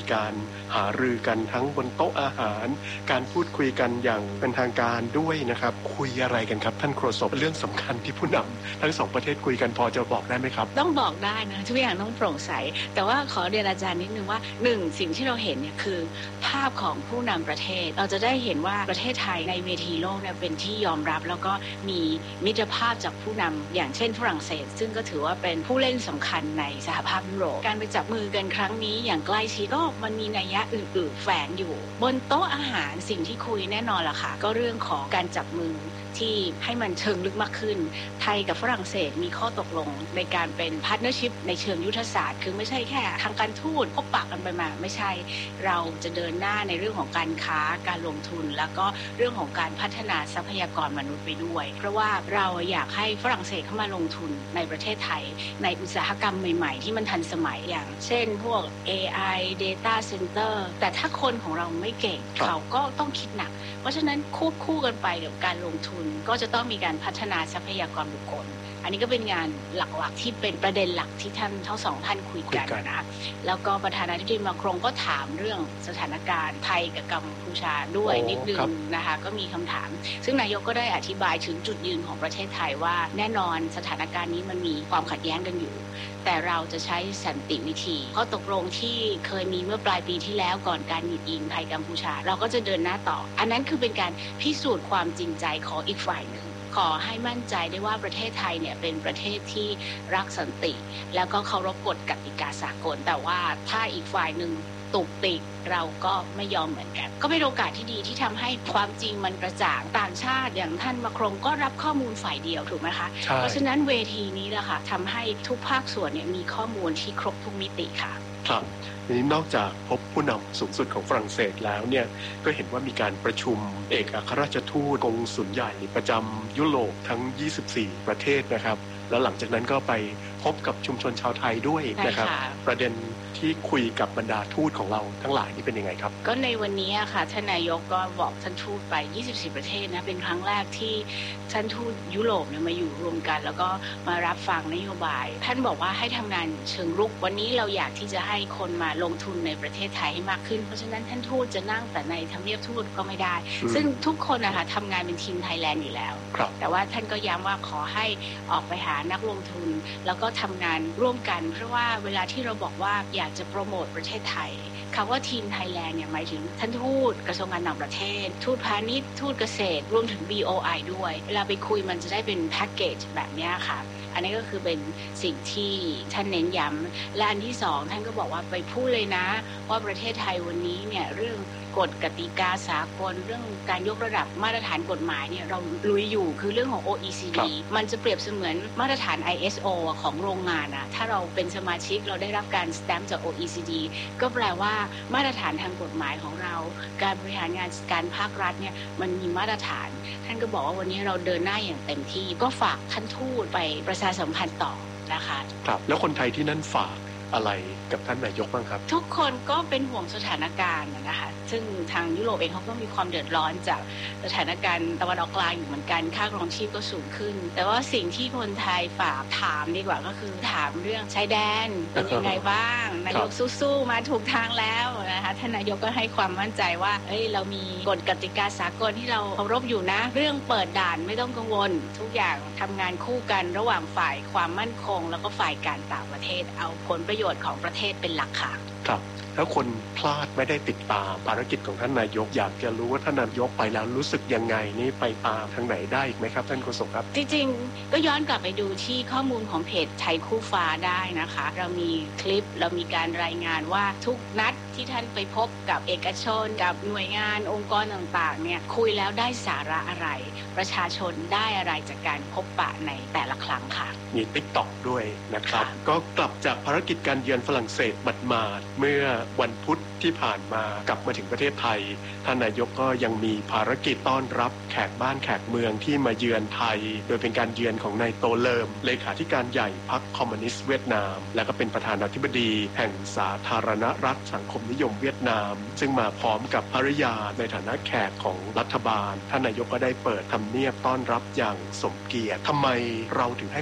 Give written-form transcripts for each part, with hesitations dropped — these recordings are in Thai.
การหารือกันทั้งบนโต๊ะอาหารการพูดคุยกันอย่างเป็นทางการด้วยนะครับคุยอะไรกันครับท่านโฆษกเรื่องสำคัญที่ผู้นำทั้งสองประเทศคุยกันพอจะบอกได้ไหมครับต้องบอกได้นะทุกอย่างต้องโปร่งใสแต่ว่าขอเรียนอาจารย์นิดนึงว่า1สิ่งที่เราเห็นเนี่ยคือภาพของผู้นำประเทศเราจะได้เห็นว่าประเทศไทยในเวทีโลกเนี่ยเป็นที่ยอมรับแล้วก็มีมิตรภาพจากผู้นำอย่างเช่นฝรั่งเศสซึ่งก็ถือว่าเป็นผู้เล่นสำคัญในสหภาพยุโรปการไปจับมือกันครั้งนี้อย่างใกล้ชิดก็มันมีนัยยะอื่นๆแฝงอยู่บนโต๊ะอาหารสิ่งที่คุยแน่นอนล่ะค่ะก็เรื่องของการจับมือที่ให้มันเชิงลึกมากขึ้นไทยกับฝรั่งเศสมีข้อตกลงในการเป็นพาร์ทเนอร์ชิพในเชิงยุทธศาสตร์คือไม่ใช่แค่ทางการทูตพบปะกันไปมาไม่ใช่เราจะเดินหน้าในเรื่องของการค้าการลงทุนแล้วก็เรื่องของการพัฒนาทรัพยากรมนุษย์ไปด้วยเพราะว่าเราอยากให้ฝรั่งเศสเข้ามาลงทุนในประเทศไทยในอุตสาหกรรมใหม่ๆที่มันทันสมัยอย่างเช่นพวก AI Data Center แต่ถ้าคนของเราไม่เก่งเขาก็ต้องคิดหนักเพราะฉะนั้นควบคู่กันไปกับการลงทุนก็จะต้องมีการพัฒนาทรัพยากรบุคคลอันนี้ก็เป็นงานหลักๆที่เป็นประเด็นหลักที่ท่านทั้งสองท่านคุยกันนะแล้วก็ประธานาธิบดีมาครงก็ถามเรื่องสถานการณ์ไทยกับกัมพูชาด้วยนิดนึงนะคะก็มีคำถามซึ่งนายกก็ได้อธิบายถึงจุดยืนของประเทศไทยว่าแน่นอนสถานการณ์นี้มันมีความขัดแย้งกันอยู่แต่เราจะใช้สันติวิธีข้อตกลงที่เคยมีเมื่อปลายปีที่แล้วก่อนการหยุดยิงไทยกัมพูชาเราก็จะเดินหน้าต่ออันนั้นคือเป็นการพิสูจน์ความจริงใจของอีกฝ่ายหนึ่งขอให้มั่นใจได้ว่าประเทศไทยเนี่ยเป็นประเทศที่รักสันติแล้วก็เคารพกฎกติกาสากลแต่ว่าถ้าอีกฝ่ายหนึ่งตุกติกเราก็ไม่ยอมเหมือนกันก็เป็นโอกาสที่ดีที่ทำให้ความจริงมันกระจ่างต่างชาติอย่างท่านมาครงก็รับข้อมูลฝ่ายเดียวถูกไหมคะเพราะฉะนั้นเวทีนี้แหละค่ะทำให้ทุกภาคส่วนเนี่ยมีข้อมูลที่ครบทุกมิติค่ะครับนี้นอกจากพบผู้นำสูงสุดของฝรั่งเศสแล้วเนี่ยก็เห็นว่ามีการประชุมเอกอัครราชทูตกงสุลใหญ่ประจำยุโรปทั้ง24ประเทศนะครับแล้วหลังจากนั้นก็ไปพบกับชุมชนชาวไทยด้วยนะครับประเด็นที่คุยกับบรรดาทูตของเราทั้งหลายนี่เป็นยังไงครับก็ในวันนี้ค่ะท่านนายกก็บอกท่านทูตไป24ประเทศนะเป็นครั้งแรกที่ท่านทูตยุโรปเนี่ยมาอยู่รวมกันแล้วก็มารับฟังนโยบายท่านบอกว่าให้ทำงานเชิงรุกวันนี้เราอยากที่จะให้คนมาลงทุนในประเทศไทยให้มากขึ้นเพราะฉะนั้นท่านทูตจะนั่งแต่ในทำเนียบทูตก็ไม่ได้ซึ่งทุกคนนะคะทำงานเป็นทีมไทยแลนด์อยู่แล้วแต่ว่าท่านก็ย้ำว่าขอให้ออกไปหานักลงทุนแล้วก็ทำงานร่วมกันเพราะว่าเวลาที่เราบอกว่าอยากจะโปรโมทประเทศไทยคำว่าทีมไทยแลนด์เนี่ยหมายถึงท่านทูตกระทรวงการต่างประเทศทูตพาณิชย์ทูตเกษตรรวมถึง BOI ด้วยเวลาไปคุยมันจะได้เป็นแพ็กเกจแบบนี้ค่ะอันนี้ก็คือเป็นสิ่งที่ท่านเน้นย้ำและอันที่2ท่านก็บอกว่าไปพูดเลยนะว่าประเทศไทยวันนี้เนี่ยเรื่องกฎกติกาสากลเรื่องการยกระดับมาตรฐานกฎหมายเนี่ยเราลุยอยู่คือเรื่องของ OECD มันจะเปรียบเสมือนมาตรฐาน ISO ของโรงงานนะถ้าเราเป็นสมาชิกเราได้รับการสแตมป์จาก OECD ก็แปลว่ามาตรฐานทางกฎหมายของเราการบริหารงานการภาครัฐเนี่ยมันมีมาตรฐานท่านก็บอกว่าวันนี้เราเดินหน้าอย่างเต็มที่ก็ฝากท่านทูตไปประชาสัมพันธ์ต่อนะคะครับแล้วคนไทยที่นั่นฝากอะไรกับท่านนายกบ้างครับทุกคนก็เป็นห่วงสถานการณ์นะคะซึ่งทางยุโรปเองเขาก็มีความเดือดร้อนจากสถานการณ์ตะวันออกกลางอยู่เหมือนกันค่าครองชีพก็สูงขึ้นแต่ว่าสิ่งที่คนไทยฝากถามดีกว่าก็คือถามเรื่องชายแดนเป็นยังไงบ้างนายกสู้ๆมาถูกทางแล้วนะคะท่านนายกก็ให้ความมั่นใจว่าเรามีกฎกติกาสากลที่เราเคารพอยู่นะเรื่องเปิดด่านไม่ต้องกังวลทุกอย่างทำงานคู่กันระหว่างฝ่ายความมั่นคงแล้วก็ฝ่ายการต่างประเทศเอาผลประโยชน์ของประเทศเป็นหลักค่ะครับแล้วคนพลาดไม่ได้ติดตามภารกิจของท่านนายกอยากจะรู้ว่าท่านนายกไปแล้วรู้สึกยังไงนี่ไปตามทางไหนได้อีกไหมครับท่านโฆษกครับจริงๆก็ย้อนกลับไปดูที่ข้อมูลของเพจไทยคู่ฟ้าได้นะคะเรามีคลิปเรามีการรายงานว่าทุกนัดที่ท่านไปพบกับเอกชนกับหน่วยงานองค์กรต่างๆเนี่ยคุยแล้วได้สาระอะไรประชาชนได้อะไรจากการพบปะในแต่ละครั้งค่ะมี TikTok ด้วยนะครับก็กลับจากภารกิจการเยือนฝรั่งเศสหมาดๆเมื่อวันพุธที่ผ่านมากลับมาถึงประเทศไทยท่านนายกก็ยังมีภารกิจต้อนรับแขกบ้านแขกเมืองที่มาเยือนไทยโดยเป็นการเยือนของนายโตเลิมเลขาธิการใหญ่พรรคคอมมิวนิสต์เวียดนามและก็เป็นประธานาธิบดีแห่งสาธารณรัฐสังคมนิยมเวียดนามซึ่งมาพร้อมกับภริยาในฐานะแขกของรัฐบาลท่านนายกก็ได้เปิดทำเนียบต้อนรับอย่างสมเกียรติทำไมเราถึงให้ความสำคัญ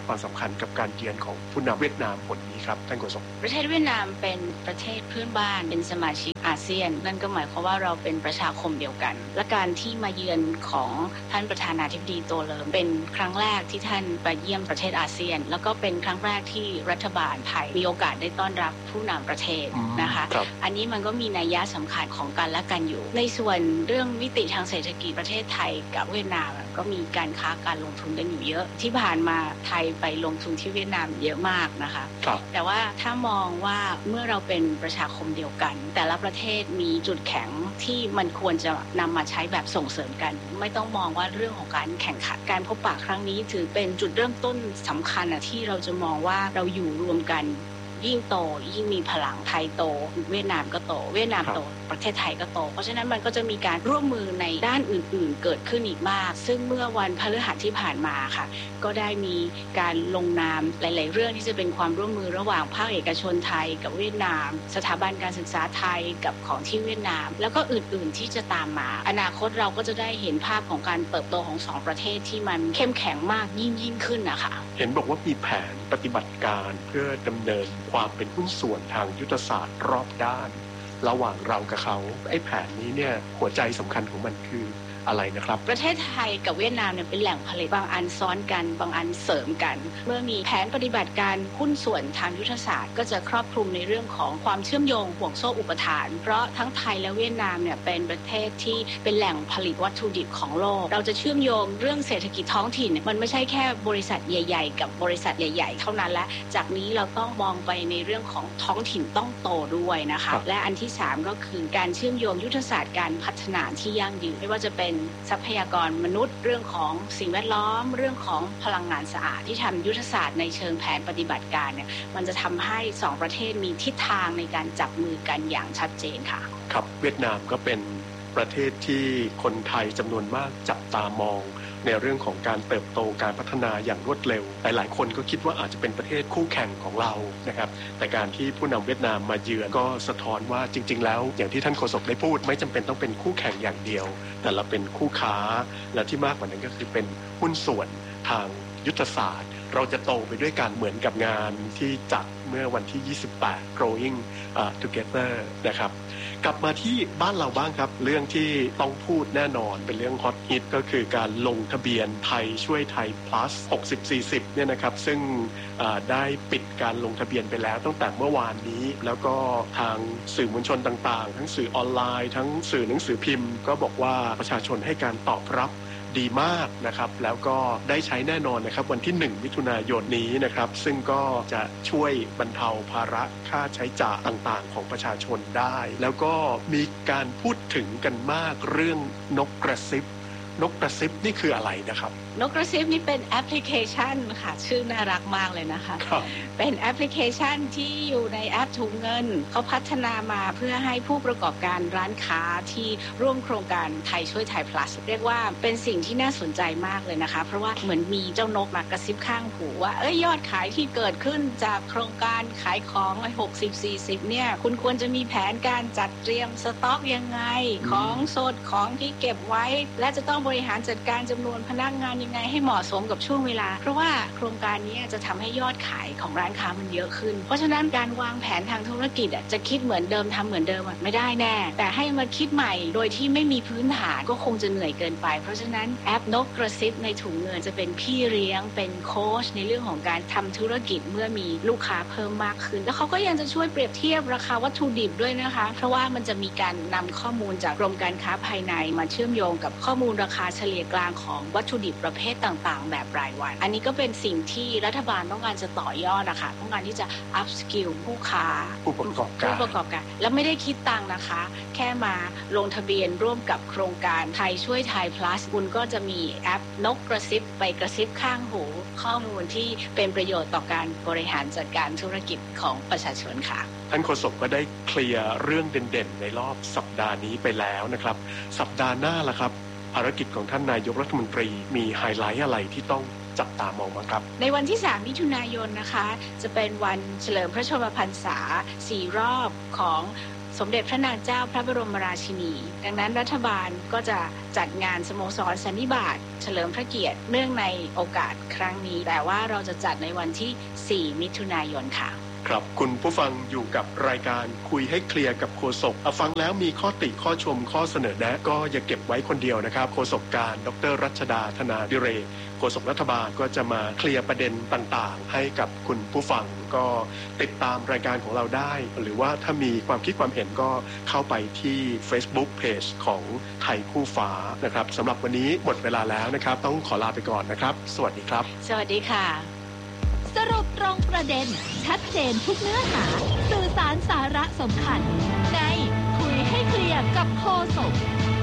คัญกับการเยือนของผู้นำเวียดนามคนนี้ครับท่านโฆษกประเทศเวียดนามเป็นประเทศเพื่อนบ้านเป็นสมาชิกอาเซียนนั่นก็หมายความว่าเราเป็นประชาคมเดียวกันและการที่มาเยือนของท่านประธานาธิบดีโตเลิมเป็นครั้งแรกที่ท่านไปเยี่ยมประเทศอาเซียนแล้วก็เป็นครั้งแรกที่รัฐบาลไทยมีโอกาสได้ต้อนรับผู้นำประเทศนะคะอันนี้มันก็มีนัยยะสำคัญของกันและกันอยู่ในส่วนเรื่องมิติทางเศรษฐกิจประเทศไทยกับเวียดนามก็มีการค้าการลงทุนกันอยู่เยอะที่ผ่านมาไทยไปลงทุนที่เวียดนามเยอะมากนะคะแต่ว่าถ้ามองว่าเมื่อเราเป็นประชาคมเดียวกันแต่ละประเทศมีจุดแข็งที่มันควรจะนำมาใช้แบบส่งเสริมกันไม่ต้องมองว่าเรื่องของการแข่งขันการพบปะครั้งนี้ถือเป็นจุดเริ่มต้นสำคัญที่เราจะมองว่าเราอยู่รวมกันยิ่งโตยิ่งมีพลังไทยโตเวียดนามก็โตเวียดนามโตประเทศไทยก็โตเพราะฉะนั้นมันก็จะมีการร่วมมือในด้านอื่นๆเกิดขึ้นอีกมากซึ่งเมื่อวันพฤหัสที่ผ่านมาค่ะก็ได้มีการลงนามหลายๆเรื่องที่จะเป็นความร่วมมือระหว่างภาคเอกชนไทยกับเวียดนามสถาบันการศึกษาไทยกับของที่เวียดนามแล้วก็อื่นๆที่จะตามมาอนาคตเราก็จะได้เห็นภาพของการเติบโตของ2ประเทศที่มันเข้มแข็งมากยิ่งขึ้นนะคะเห็นบอกว่ามีแผนปฏิบัติการเพื่อดำเนินความเป็นหุ้นส่วนทางยุทธศาสตร์รอบด้านระหว่างเรากับเขาไอ้แผนนี้เนี่ยหัวใจสำคัญของมันคืออะไรนะครับประเทศไทยกับเวียดนามเนี่ยเป็นแหล่งผลิตบางอันซ้อนกันบางอันเสริมกันเมื่อมีแผนปฏิบัติการหุ้นส่วนทางยุทธศาสตร์ก็จะครอบคลุมในเรื่องของความเชื่อมโยงห่วงโซ่อุปทานเพราะทั้งไทยและเวียดนามเนี่ยเป็นประเทศที่เป็นแหล่งผลิตวัตถุดิบของโลกเราจะเชื่อมโยงเรื่องเศรษฐกิจท้องถิ่นมันไม่ใช่แค่บริษัทใหญ่ๆกับบริษัทใหญ่ๆเท่านั้นและจากนี้เราต้องมองไปในเรื่องของท้องถิ่นต้องโตด้วยนะคะและอันที่3ก็คือการเชื่อมโยงยุทธศาสตร์การพัฒนาที่ยั่งยืนไม่ว่าจะเป็นทรัพยากรมนุษย์เรื่องของสิ่งแวดล้อมเรื่องของพลังงานสะอาดที่ทำยุทธศาสตร์ในเชิงแผนปฏิบัติการเนี่ยมันจะทำให้2ประเทศมีทิศทางในการจับมือกันอย่างชัดเจนค่ะครับเวียดนามก็เป็นประเทศที่คนไทยจำนวนมากจับตามองในเรื่องของการเติบโตการพัฒนาอย่างรวดเร็วหลายๆคนก็คิดว่าอาจจะเป็นประเทศคู่แข่งของเรานะครับแต่การที่ผู้นำเวียดนามมาเยือนก็สะท้อนว่าจริงๆแล้วอย่างที่ท่านโฆษกได้พูดไม่จำเป็นต้องเป็นคู่แข่งอย่างเดียวแต่เราเป็นคู่ค้าและที่มากกว่านั้นก็คือเป็นหุ้นส่วนทางยุทธศาสตร์เราจะโตไปด้วยกันเหมือนกับงานที่จัดเมื่อวันที่28 Growing Together นะครับกลับมาที่บ้านเราบ้างครับเรื่องที่ต้องพูดแน่นอนเป็นเรื่องฮอตฮิตก็คือการลงทะเบียนไทยช่วยไทย plus 60-40เนี่ยนะครับซึ่งได้ปิดการลงทะเบียนไปแล้วตั้งแต่เมื่อวานนี้แล้วก็ทางสื่อมวลชนต่างๆทั้งสื่อออนไลน์ทั้งสื่อหนังสือพิมพ์ก็บอกว่าประชาชนให้การตอบรับดีมากนะครับแล้วก็ได้ใช้แน่นอนนะครับวันที่1มิถุนายนนี้นะครับซึ่งก็จะช่วยบรรเทาภาระค่าใช้จ่ายต่างๆของประชาชนได้แล้วก็มีการพูดถึงกันมากเรื่องนกกระซิบนี่คืออะไรนะครับนกกระซิบนี่เป็นแอปพลิเคชันค่ะชื่อน่ารักมากเลยนะคะเป็นแอปพลิเคชันที่อยู่ในแอปถุงเงินเขาพัฒนามาเพื่อให้ผู้ประกอบการร้านค้าที่ร่วมโครงการไทยช่วยไทย plus เรียกว่าเป็นสิ่งที่น่าสนใจมากเลยนะคะเพราะว่าเหมือนมีเจ้านกมากระซิบข้างหูว่ายอดขายที่เกิดขึ้นจากโครงการขายของ60-40เนี่ยคุณควรจะมีแผนการจัดเตรียมสต็อกยังไงของสดของที่เก็บไว้และจะต้องบริหารจัดการจำนวนพนักงานยังไงให้เหมาะสมกับช่วงเวลาเพราะว่าโครงการนี้จะทำให้ยอดขายของร้านค้ามันเยอะขึ้นเพราะฉะนั้นการวางแผนทางธุรกิจจะคิดเหมือนเดิมทำเหมือนเดิมไม่ได้แน่แต่ให้มาคิดใหม่โดยที่ไม่มีพื้นฐานก็คงจะเหนื่อยเกินไปเพราะฉะนั้นแอปนกกระซิบในถุงเงินจะเป็นพี่เลี้ยงเป็นโค้ชในเรื่องของการทำธุรกิจเมื่อมีลูกค้าเพิ่มมากขึ้นแล้วเขาก็ยังจะช่วยเปรียบเทียบราคาวัตถุดิบด้วยนะคะเพราะว่ามันจะมีการนำข้อมูลจากกรมการค้าภายในมาเชื่อมโยงกับข้อมูลราคาเฉลี่ยกลางของวัตถุดิบประเภทต่างๆแบบรายวันอันนี้ก็เป็นสิ่งที่รัฐบาลต้องการจะต่อยอดนะคะต้องการที่จะ up skill ผู้ค้าผู้ประกอบการแล้วไม่ได้คิดตังค์นะคะแค่มาลงทะเบียนร่วมกับโครงการไทยช่วยไทย plus คุณก็จะมีแอปนกกระซิบไปกระซิบข้างหูข้อมูลที่เป็นประโยชน์ต่อการบริหารจัดการธุรกิจของประชาชนค่ะท่านโฆษกก็ได้เคลียร์เรื่องเด่นๆในรอบสัปดาห์นี้ไปแล้วนะครับสัปดาห์หน้าล่ะครับภารกิจของท่านนายกรัฐมนตรีมีไฮไลท์อะไรที่ต้องจับตามองบ้างครับในวันที่3มิถุนายนนะคะจะเป็นวันเฉลิมพระชนมพรรษา4รอบของสมเด็จพระนางเจ้าพระบรมราชินีดังนั้นรัฐบาลก็จะจัดงานสโมสรสันนิบาตเฉลิมพระเกียรติเนื่องในโอกาสครั้งนี้แต่ว่าเราจะจัดในวันที่4มิถุนายนค่ะครับคุณผู้ฟังอยู่กับรายการคุยให้เคลียร์กับโฆษกฟังแล้วมีข้อติข้อชมข้อเสนอแนะก็อย่าเก็บไว้คนเดียวนะครับโฆษกการดร.รัชดาธนาดิเรกโฆษกรัฐบาลก็จะมาเคลียร์ประเด็นต่างๆให้กับคุณผู้ฟังก็ติดตามรายการของเราได้หรือว่าถ้ามีความคิดความเห็นก็เข้าไปที่ Facebook Page ของไทยคู่ฟ้านะครับสำหรับวันนี้หมดเวลาแล้วนะครับต้องขอลาไปก่อนนะครับสวัสดีครับสวัสดีค่ะสรุปตรงประเด็นชัดเจนทุกเนื้อหาสื่อสารสาระสำคัญในคุยให้เคลียร์กับโฆษก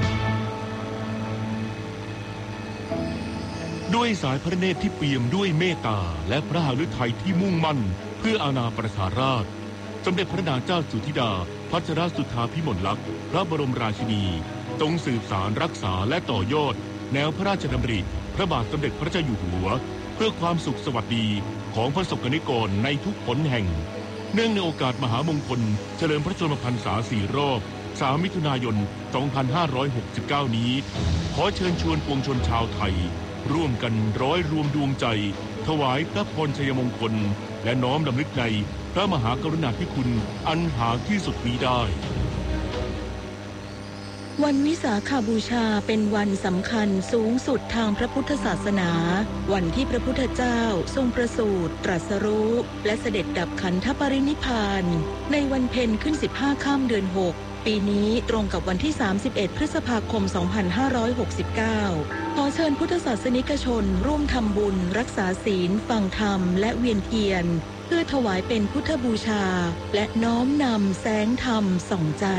ด้วยสายพระเนตรที่เปี่ยมด้วยเมตตาและพระหฤทัยที่มุ่งมั่นเพื่ออาณาประชาราษฎร์สมเด็จพระนางเจ้าสุธิดาพัชรสุทธาภิมลลักษณ์พระบรมราชินีทรงสืบสารรักษาและต่อยอดแนวพระราชดำริพระบาทสมเด็จพระเจ้าอยู่หัวเพื่อความสุขสวัสดีของพระสงฆ์นิกรในทุกหนแห่งเนื่องในโอกาสมหามงคลเฉลิมพระชนมพรรษา4 รอบ3 มิถุนายน 2569 นี้ขอเชิญชวนปวงชนชาวไทยร่วมกันร้อยรวมดวงใจถวายพระพรชัยมงคลและน้อมรำลึกในพระมหากรุณาธิคุณอันหาที่สุดมิได้วันวิสาขบูชาเป็นวันสำคัญสูงสุดทางพระพุทธศาสนาวันที่พระพุทธเจ้าทรงประสูติตรัสรู้และเสด็จดับขันธปรินิพพานในวันเพ็ญขึ้น15 ค่ำเดือน 6ปีนี้ตรงกับวันที่31 พฤษภาคม 2569ขอเชิญพุทธศาสนิกชนร่วมทำบุญรักษาศีลฟังธรรมและเวียนเทียนเพื่อถวายเป็นพุทธบูชาและน้อมนำแสงธรรมส่องใจ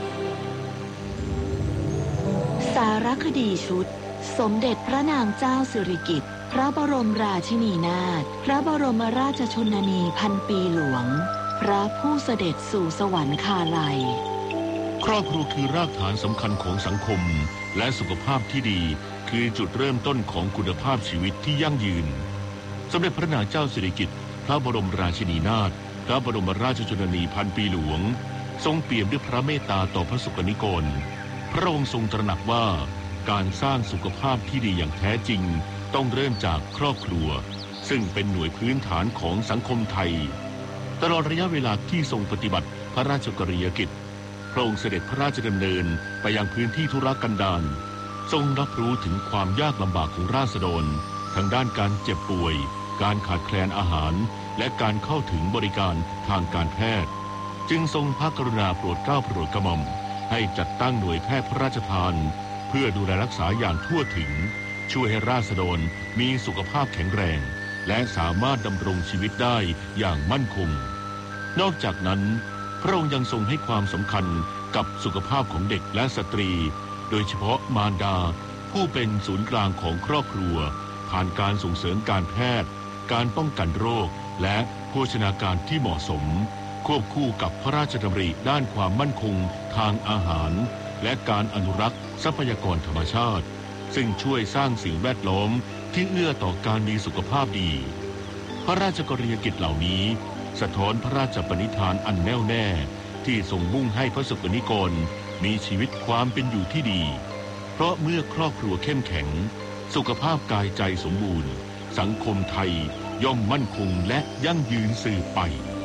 สารคดีชุดสมเด็จพระนางเจ้าสิริกิติ์พระบรมราชินีนาถพระบรมราชชนนีพันปีหลวงพระผู้เสด็จสู่สวรรคาลัยครอบครัวคือรากฐานสำคัญของสังคมและสุขภาพที่ดีคือจุดเริ่มต้นของคุณภาพชีวิตที่ยั่งยืนสมเด็จพระนางเจ้าสิริกิติ์พระบรมราชินีนาถพระบรมราชชนนีพันปีหลวงทรงเปี่ยมด้วยพระเมตตาต่อพระสงฆ์นิกรพระองค์ทรงตระหนักว่าการสร้างสุขภาพที่ดีอย่างแท้จริงต้องเริ่มจากครอบครัวซึ่งเป็นหน่วยพื้นฐานของสังคมไทยตลอดระยะเวลาที่ทรงปฏิบัติพระราชกรณียกิจพระองค์เสด็จพระราชดำเนินไปยังพื้นที่ทุรกันดารทรงรับรู้ถึงความยากลำบากของราษฎรทางด้านการเจ็บป่วยการขาดแคลนอาหารและการเข้าถึงบริการทางการแพทย์จึงทรงพระกรุณาโปรดเกล้าโปรดกระหม่อมให้จัดตั้งหน่วยแพทย์พระราชทานเพื่อดูแลรักษาอย่างทั่วถึงช่วยให้ราษฎรมีสุขภาพแข็งแรงและสามารถดำรงชีวิตได้อย่างมั่นคงนอกจากนั้นพระองค์ยังทรงให้ความสำคัญกับสุขภาพของเด็กและสตรีโดยเฉพาะมารดาผู้เป็นศูนย์กลางของครอบครัวผ่านการส่งเสริมการแพทย์การป้องกันโรคและโภชนาการที่เหมาะสมควบคู่กับพระราชดำริด้านความมั่นคงทางอาหารและการอนุรักษ์ทรัพยากรธรรมชาติซึ่งช่วยสร้างสิ่งแวดล้อมที่เอื้อต่อการมีสุขภาพดีพระราชกรณียกิจเหล่านี้สะท้อนพระราชปณิธานอันแน่วแน่ที่ทรงมุ่งให้พระสงฆ์นิกรมีชีวิตความเป็นอยู่ที่ดีเพราะเมื่อครอบครัวเข้มแข็งสุขภาพกายใจสมบูรณ์สังคมไทยย่อมมั่นคงและยั่งยืนสืบไป